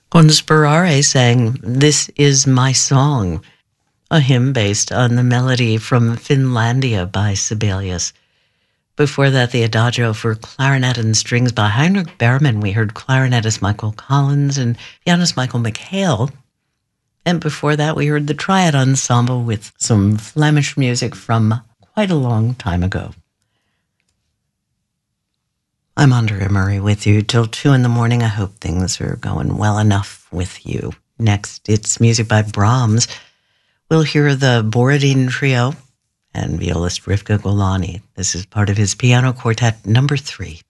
Conspirare sang This Is My Song, a hymn based on the melody from Finlandia by Sibelius. Before that, the Adagio for clarinet and strings by Heinrich Berman. We heard clarinetist Michael Collins and pianist Michael McHale. And before that, we heard the Triad Ensemble with some Flemish music from quite a long time ago. I'm Andrea Murray with you till 2 in the morning. I hope things are going well enough with you. Next, it's music by Brahms. We'll hear the Borodin Trio and violist Rivka Golani. This is part of his Piano Quartet number 3.